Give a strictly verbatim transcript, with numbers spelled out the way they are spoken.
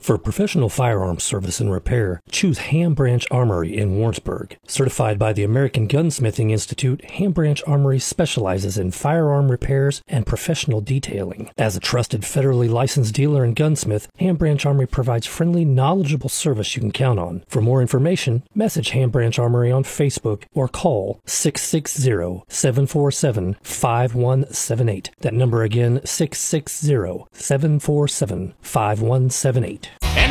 For professional firearms service and repair, choose Ham Branch Armory in Warrensburg. Certified by the American Gunsmithing Institute, Ham Branch Armory specializes in firearm repairs and professional detailing. As a trusted federally licensed dealer and gunsmith, Ham Branch Armory provides friendly, knowledgeable service you can count on. For more information, message Ham Branch Armory on Facebook or call six six zero, seven four seven, five one seven eight. That number again, six six zero, seven four seven, five one seven eight. And